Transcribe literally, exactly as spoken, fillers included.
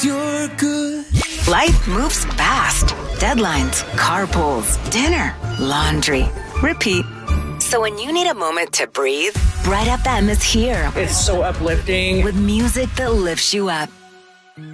You're good. Life moves fast. Deadlines, carpools, dinner, laundry, repeat. So when you need a moment to breathe, Bright F M is here It's so uplifting. with music that lifts you up.